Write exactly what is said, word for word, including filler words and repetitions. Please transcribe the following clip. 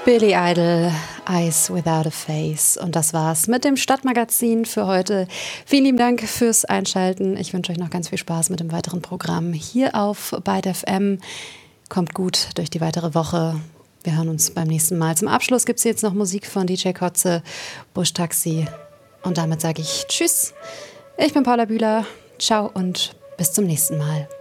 Billy Idol, Eyes Without a Face. Und das war's mit dem Stadtmagazin für heute. Vielen lieben Dank fürs Einschalten. Ich wünsche euch noch ganz viel Spaß mit dem weiteren Programm hier auf Byte F M. Kommt gut durch die weitere Woche. Wir hören uns beim nächsten Mal. Zum Abschluss gibt es jetzt noch Musik von D J Kotze, Busch Taxi. Und damit sage ich Tschüss. Ich bin Paula Bühler. Ciao und bis zum nächsten Mal.